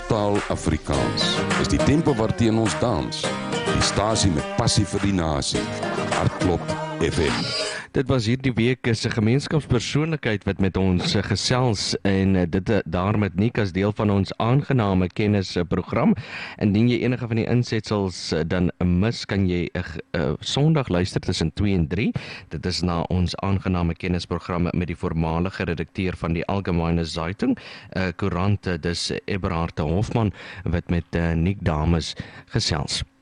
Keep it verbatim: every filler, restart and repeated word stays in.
Taal Afrikaans is die tempo waarteen ons dans. Die stasie met passie vir die nasie. Hartklop F M. Dit was hierdie week se gemeenskapspersoonlikheid wat met ons gesels en dit daar met Nick as deel van ons aangename kennis program. Indien jy enige van die insetsels dan mis, kan jy 'n uh, Sondag luister tussen twee en drie. Dit is na ons aangename kennisprogram met die voormalige redakteur van die Allgemeine Zeitung, uh, koerant, dis Eberhard Hofman wat met uh, Nick Dames gesels.